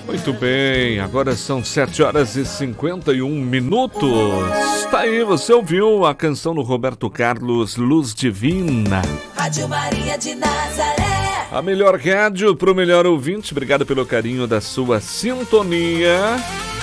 Muito bem, agora são 7h51. Tá aí, você ouviu a canção do Roberto Carlos, Luz Divina. Rádio Maria de Nazaré. A melhor rádio pro melhor ouvinte. Obrigado pelo carinho da sua sintonia.